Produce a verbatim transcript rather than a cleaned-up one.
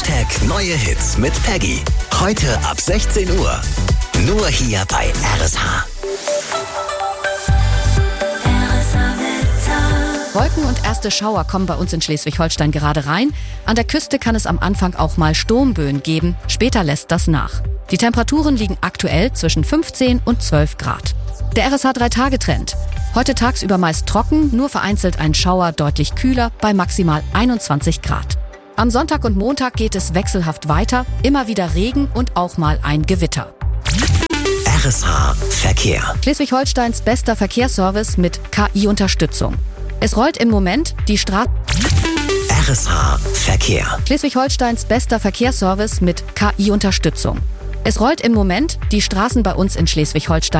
Hashtag Neue Hits mit Peggy. Heute ab sechzehn Uhr. Nur hier bei R S H. Wolken und erste Schauer kommen bei uns in Schleswig-Holstein gerade rein. An der Küste kann es am Anfang auch mal Sturmböen geben. Später lässt das nach. Die Temperaturen liegen aktuell zwischen fünfzehn und zwölf Grad. Der R S H drei Tage Trend. Heute tagsüber meist trocken, nur vereinzelt ein Schauer, deutlich kühler bei maximal einundzwanzig Grad. Am Sonntag und Montag geht es wechselhaft weiter, immer wieder Regen und auch mal ein Gewitter. R S H Verkehr. Schleswig-Holsteins bester Verkehrsservice mit K I-Unterstützung. Es rollt im Moment die Straße. R S H Verkehr. Schleswig-Holsteins bester Verkehrsservice mit K I-Unterstützung. Es rollt im Moment die Straßen bei uns in Schleswig-Holstein